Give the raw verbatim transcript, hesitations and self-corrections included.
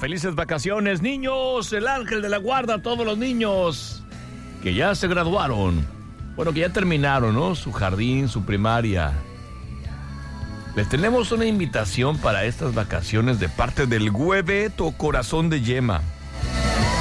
Felices vacaciones, niños. El ángel de la guarda a todos los niños que ya se graduaron. Bueno, que ya terminaron, ¿no? Su jardín, su primaria. Les tenemos una invitación para estas vacaciones de parte del Hueveto Corazón de Yema.